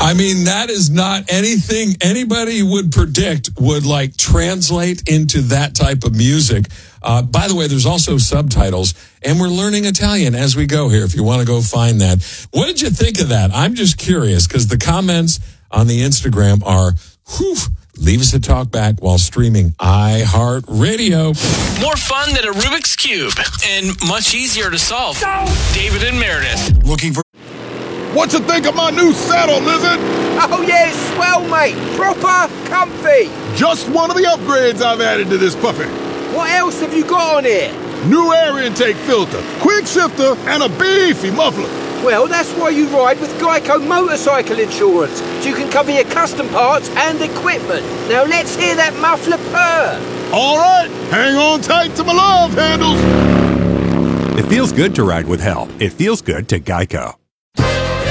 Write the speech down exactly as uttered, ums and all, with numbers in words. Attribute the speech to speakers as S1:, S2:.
S1: I mean, that is not anything anybody would predict would, like, translate into that type of music. Uh, by the way, there's also subtitles, and we're learning Italian as we go here, if you want to go find that. What did you think of that? I'm just curious, because the comments on the Instagram are, whew, leave us a talk back while streaming iHeartRadio.
S2: More fun than a Rubik's Cube, and much easier to solve. David and Meredith.
S3: Looking for...
S4: What you think of my new saddle, Lizard?
S5: Oh, yeah, it's swell, mate. Proper comfy.
S4: Just one of the upgrades I've added to this puppy.
S5: What else have you got on here?
S4: New air intake filter, quick shifter, and a beefy muffler.
S5: Well, that's why you ride with Geico Motorcycle Insurance, so you can cover your custom parts and equipment. Now let's hear that muffler purr.
S4: All right, hang on tight to my love handles.
S6: It feels good to ride with help. It feels good to Geico.